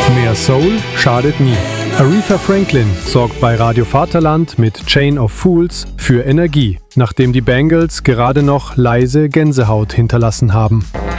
Mehr Soul schadet nie. Aretha Franklin sorgt bei Radio Vaterland mit Chain of Fools für Energie, nachdem die Bangles gerade noch leise Gänsehaut hinterlassen haben.